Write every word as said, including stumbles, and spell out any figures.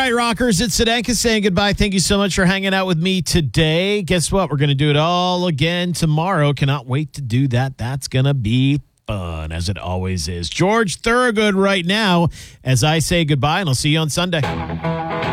right, rockers, it's Sedanka saying goodbye. Thank you so much for hanging out with me today. Guess what? We're going to do it all again tomorrow. Cannot wait to do that. That's going to be fun, as it always is. George Thorogood right now as I say goodbye, and I'll see you on Sunday.